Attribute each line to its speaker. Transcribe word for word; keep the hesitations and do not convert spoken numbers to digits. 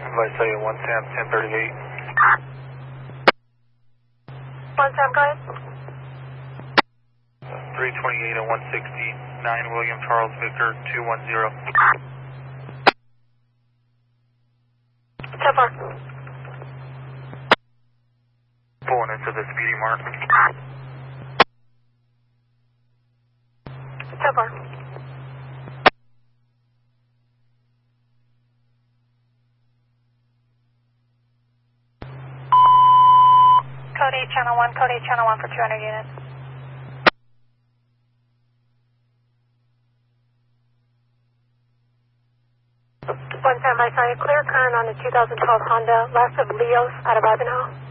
Speaker 1: Visalia one Sam ten thirty-eight.
Speaker 2: one Sam, go ahead.
Speaker 1: three twenty-eight and one sixty-nine William Charles Victor two one zero.
Speaker 2: So far.
Speaker 1: Pulling into the speedy mark.
Speaker 2: So far. Code eight, channel one, code eight, channel one for two hundred units. one Sam, Visalia, clear current on the two thousand twelve Honda, last of Leos out of Ivanhoe.